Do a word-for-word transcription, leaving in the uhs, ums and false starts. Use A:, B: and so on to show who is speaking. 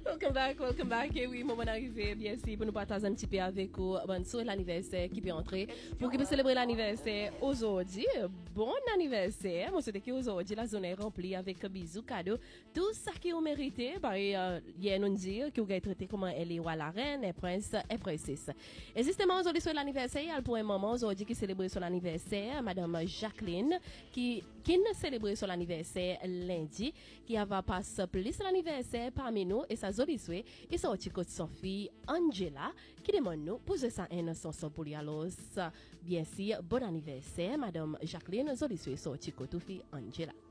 A: Welcome back, welcome back. Et oui, moment arrivé, bien sûr, pour nous partager un petit peu avec vous bon, sur l'anniversaire qui peut entrer. Pour qu'il puisse célébrer l'anniversaire aujourd'hui. Bon anniversaire. Moi, c'était qu'aujourd'hui, la zone est remplie avec bisous, cadeaux. Tout ça qui vous méritez. Bah, euh, hier, nous dit que vous avez traité comment elle est roi, la reine, et prince, et princesse. Et justement, aujourd'hui, sur l'anniversaire, il y a pour un moment aujourd'hui qui célèbre son anniversaire, Madame Jacqueline, qui, qui ne célèbre son anniversaire lundi, qui va passer plus l'anniversaire parmi nous, et ça jolie souhait, et ça aussi côté Sophie Angela, qui demande nous, poser ça un son pour Yalos. Bien sûr, bon anniversaire, Madame Jacqueline, jolie souhait, ça aussi côté Angela.